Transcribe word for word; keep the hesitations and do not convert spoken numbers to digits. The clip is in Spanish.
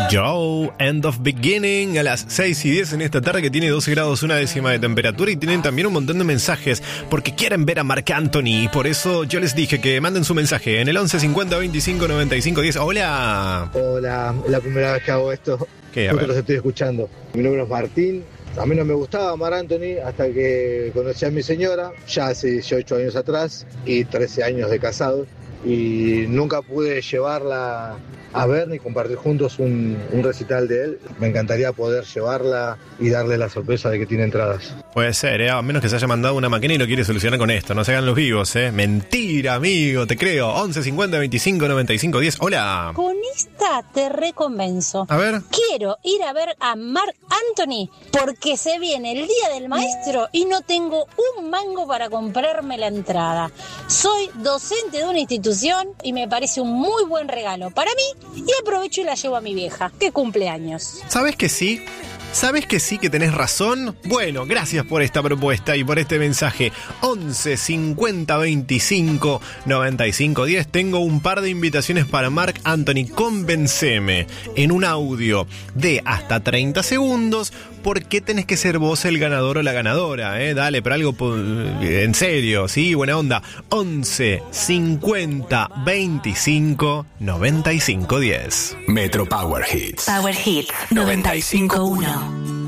Joe, End of Beginning, a las seis y diez en esta tarde, que tiene doce grados una décima de temperatura, y tienen también un montón de mensajes porque quieren ver a Marc Anthony, y por eso yo les dije que manden su mensaje en el once cincuenta veinticinco noventa y cinco diez. Hola. Hola, es la primera vez que hago esto. ¿Qué? A Justo ver. los estoy escuchando. Mi nombre es Martín. A mí no me gustaba Marc Anthony hasta que conocí a mi señora, ya hace dieciocho años atrás, y trece años de casado, y nunca pude llevarla a ver ni compartir juntos un, un recital de él. Me encantaría poder llevarla y darle la sorpresa de que tiene entradas. Puede ser, ¿eh? A menos que se haya mandado una máquina y lo quiere solucionar con esto. No se hagan los vivos, ¿eh? Mentira, amigo, te creo. once cincuenta veinticinco noventa y cinco diez. Hola. Con esta te reconvenzo. A ver. Quiero ir a ver a Marc Anthony porque se viene el Día del Maestro y no tengo un mango para comprarme la entrada. Soy docente de una institución y me parece un muy buen regalo para mí, y aprovecho y la llevo a mi vieja, que cumple años. ¿Sabes que sí? ¿Sabes que sí, que tenés razón? Bueno, gracias por esta propuesta y por este mensaje. once cincuenta veinticinco noventa y cinco diez. Tengo un par de invitaciones para Marc Anthony. Convenceme en un audio de hasta treinta segundos. ¿Por qué tenés que ser vos el ganador o la ganadora? ¿eh? Dale, pero algo en serio, ¿sí? Buena onda. once cincuenta veinticinco noventa y cinco diez. Metro Power Hits. Power Hits noventa y cinco punto uno.